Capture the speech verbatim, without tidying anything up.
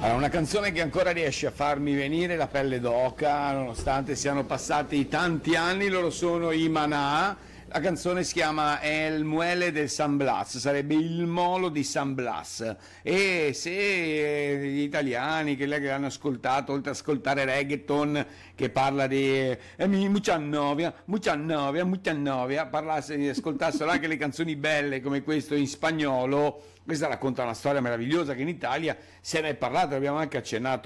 Allora, una canzone che ancora riesce a farmi venire la pelle d'oca, nonostante siano passati tanti anni, loro sono i Maná. La canzone si chiama El Muelle del San Blas, sarebbe il molo di San Blas. E se gli italiani che l'hanno ascoltato, oltre ad ascoltare reggaeton che parla di eh, mucha novia, mucha novia, mucha novia, parlasse, ascoltassero anche le canzoni belle come questo in spagnolo, questa racconta una storia meravigliosa che in Italia se ne è parlato, abbiamo anche accennato